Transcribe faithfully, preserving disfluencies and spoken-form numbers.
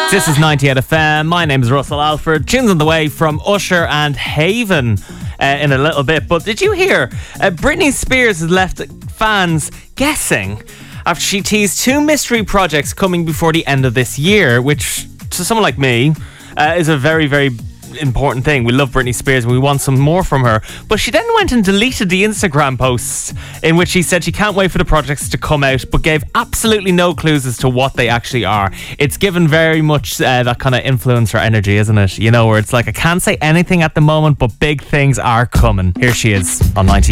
This is ninety-eight F M. My name is Russell Alford. Tunes on the way from Usher and Haven uh, in a little bit. But did you hear? Uh, Britney Spears has left fans guessing after she teased two mystery projects coming before the end of this year, which to someone like me uh, is a very, very important thing. We love Britney Spears and we want some more from her. But she then went and deleted the Instagram posts in which she said she can't wait for the projects to come out, but gave absolutely no clues as to what they actually are. It's given very much uh, that kind of influencer energy, isn't it? You know, where it's like, I can't say anything at the moment, but big things are coming. Here she is on ninety.